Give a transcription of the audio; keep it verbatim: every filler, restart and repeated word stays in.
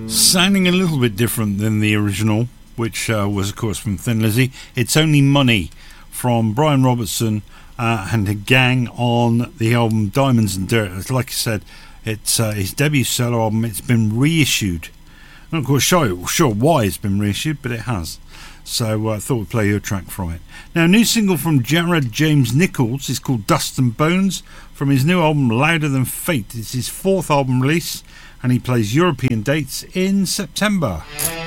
Sounding a little bit different than the original, which uh, was, of course, from Thin Lizzy. It's Only Money from Brian Robertson uh, and a gang on the album Diamonds and Dirt. Like I said, it's uh, his debut solo album. It's been reissued. I'm not quite sure, sure why it's been reissued, but it has. So uh, I thought we'd play you a track from it. Now, a new single from Jared James Nichols is called Dust and Bones from his new album Louder Than Fate. It's his fourth album release, and he plays European dates in September.